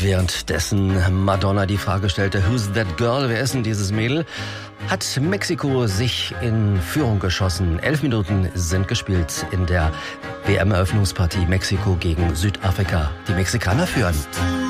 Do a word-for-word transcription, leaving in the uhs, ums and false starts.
Währenddessen Madonna die Frage stellte, who's that girl, wer ist denn dieses Mädel, hat Mexiko sich in Führung geschossen. Elf Minuten sind gespielt in der W M-Eröffnungspartie Mexiko gegen Südafrika. Die Mexikaner führen.